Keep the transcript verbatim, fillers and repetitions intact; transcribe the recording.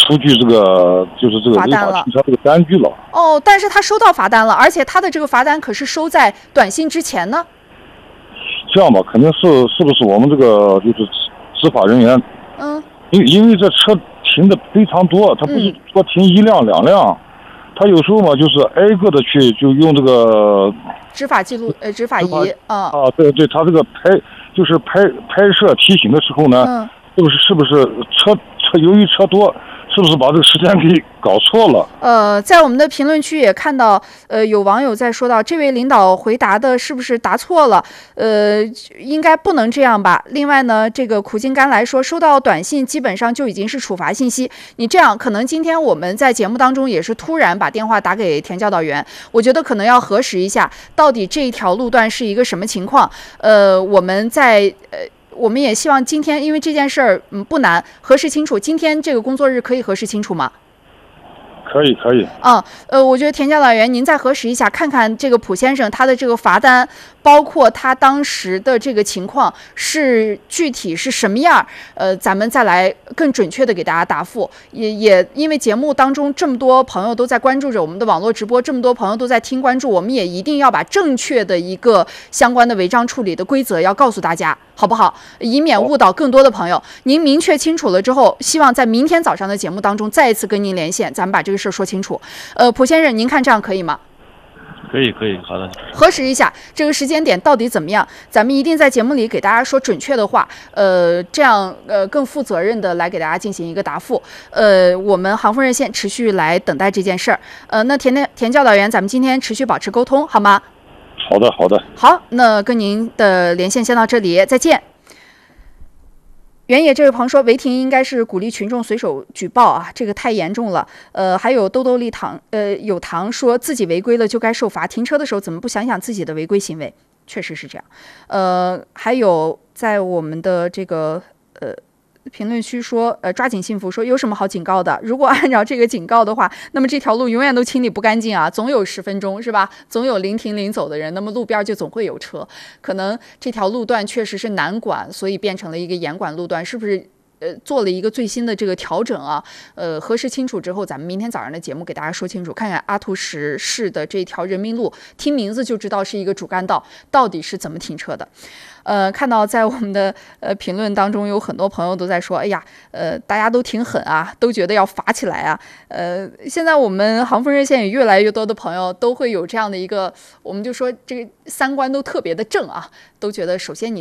出具这个就是这个违法停车这个单据了。 哦，但是他收到罚单了，而且他的这个罚单可是收在短信之前呢。 这样吧，肯定是是不是我们这个就是执法人员？ 嗯。 因因为这车停的非常多，他不是说停一辆两辆。嗯，他有时候嘛，就是挨个的去，就用这个执法记录呃执法仪啊啊，对对，他这个拍就是拍拍摄提醒的时候呢，嗯，是不是是不是车车由于车多，是不是把这个时间给搞错了？ 呃，在我们的评论区也看到，呃，有网友在说到，这位领导回答的是不是答错了？呃，应该不能这样吧。另外呢，这个苦尽甘来说，收到短信基本上就已经是处罚信息。你这样，可能今天我们在节目当中也是突然把电话打给田教导员，我觉得可能要核实一下，到底这一条路段是一个什么情况。呃，我们在呃。我们也希望今天，因为这件事儿嗯不难，核实清楚。今天这个工作日可以核实清楚吗？ 可以，可以。 嗯，呃，我觉得田教导员，您再核实一下，看看这个蒲先生他的这个罚单，包括他当时的这个情况是具体是什么样，呃，咱们再来更准确的给大家答复。也也因为节目当中这么多朋友都在关注着我们的网络直播，这么多朋友都在听关注，我们也一定要把正确的一个相关的违章处理的规则要告诉大家，好不好？以免误导更多的朋友。您明确清楚了之后，希望在明天早上的节目当中再一次跟您连线，咱们把这个事儿说清楚。呃，蒲先生，您看这样可以吗？ 可以，可以，好的。 核实一下这个时间点到底怎么样，咱们一定在节目里给大家说准确的话，呃，这样呃更负责任的来给大家进行一个答复。呃，我们航风热线持续来等待这件事儿。呃，那田田田教导员，咱们今天持续保持沟通，好吗？ 好的，好的。 好，那跟您的连线先到这里，再见。原野这位朋友说，违停应该是鼓励群众随手举报啊，这个太严重了。呃，还有兜兜立糖，呃，有糖说自己违规了就该受罚，停车的时候怎么不想想自己的违规行为？确实是这样。呃，还有在我们的这个呃评论区说，呃，抓紧幸福说有什么好警告的？如果按照这个警告的话，那么这条路永远都清理不干净啊，总有十分钟是吧？总有临停临走的人，那么路边就总会有车。可能这条路段确实是难管，所以变成了一个严管路段，是不是？呃，做了一个最新的这个调整啊，呃，核实清楚之后，咱们明天早上的节目给大家说清楚，看看阿图什市的这条人民路，听名字就知道是一个主干道，到底是怎么停车的。呃，看到在我们的呃评论当中，有很多朋友都在说，哎呀，呃，大家都挺狠啊，都觉得要罚起来啊。呃，现在我们航风热线也越来越多的朋友都会有这样的一个，我们就说这个三观都特别的正啊，都觉得首先你